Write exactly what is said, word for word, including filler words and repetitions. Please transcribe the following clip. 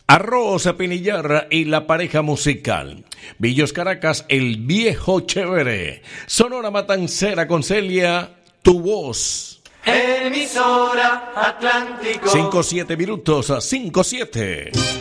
Arroz Pinillar y la pareja musical. Villos Caracas, el viejo chévere. Sonora Matancera con Celia, tu voz. Emisora Atlántico. cinco siete minutos a cinco siete.